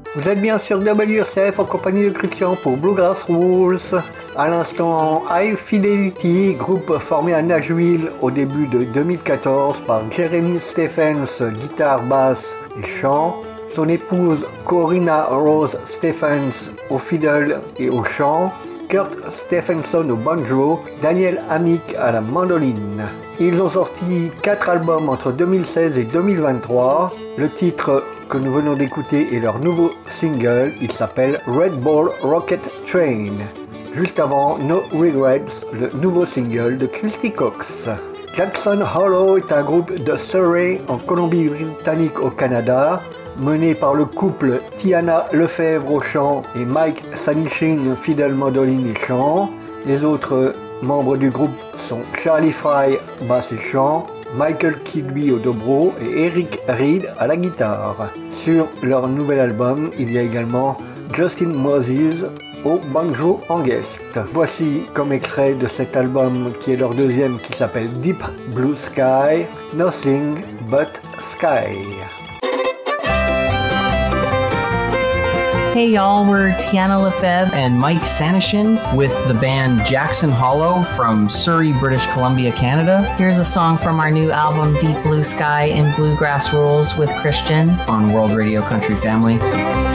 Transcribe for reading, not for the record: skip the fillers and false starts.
Vous êtes bien sur WRCF en compagnie de Christian pour Bluegrass Rules. À l'instant, High Fidelity, groupe formé à Nashville au début de 2014 par Jeremy Stephens, guitare, basse et chant. Son épouse Corinna Rose Stephens au fiddle et au chant. Kurt Stephenson au banjo, Daniel Amick à la mandoline. Ils ont sorti 4 albums entre 2016 et 2023. Le titre que nous venons d'écouter est leur nouveau single, il s'appelle Red Ball Rocket Train. Juste avant, No Regrets, le nouveau single de Christy Cox. Jackson Hollow est un groupe de Surrey en Colombie-Britannique au Canada, mené par le couple Tiana Lefebvre au chant et Mike Sanichin, fiddle, mandoline et chant. Les autres membres du groupe sont Charlie Fry, basse et chant, Michael Kidby au dobro et Eric Reed à la guitare. Sur leur nouvel album, il y a également Justin Moses au banjo en guest. Voici comme extrait de cet album qui est leur deuxième, qui s'appelle Deep Blue Sky, Nothing But Sky. Hey y'all, we're Tiana Lefebvre and Mike Sanishin with the band Jackson Hollow from Surrey, British Columbia, Canada. Here's a song from our new album Deep Blue Sky and Bluegrass Rules with Christian on World Radio Country Family.